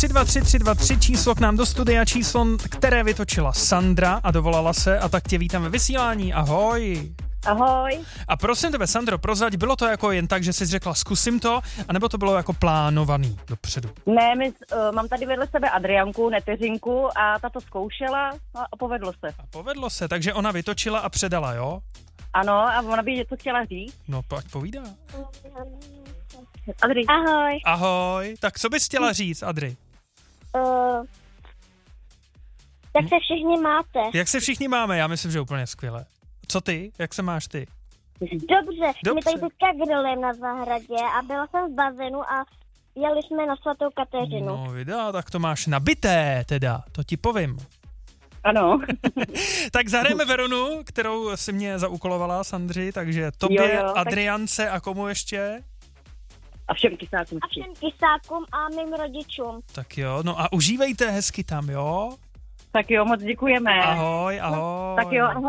323 číslo k nám do studia, číslo, které vytočila Sandra a dovolala se, a tak tě vítám ve vysílání. Ahoj. Ahoj. A prosím tebe, Sandro, prozrať, bylo to jako jen tak, že jsi řekla zkusím to, anebo to bylo jako plánovaný dopředu? Ne, mám tady vedle sebe Adrianku, neteřinku a ta to zkoušela a povedlo se. A povedlo se, takže ona vytočila a předala, jo? Ano, a ona by to chtěla říct. No, ať povídá. Adri. Ahoj. Ahoj, tak co bys chtěla říct, Adri? Jak se všichni máte? Jak se všichni máme? Já myslím, že úplně skvěle. Co ty? Jak se máš ty? Dobře. My tady teďka grillujeme na zahradě a byla jsem v bazénu a jeli jsme na Svatou Kateřinu. No videa, tak to máš nabité teda, to ti povím. Ano. Tak zahrajeme Veronu, kterou si mě zaúkolovala, Sandři, takže tobě, jo, Adriance a komu ještě? A všem kysákům. A všem kysákům a mým rodičům. Tak jo, no a užívejte hezky tam, jo? Tak jo, moc děkujeme. Ahoj, ahoj. Tak jo, ahoj.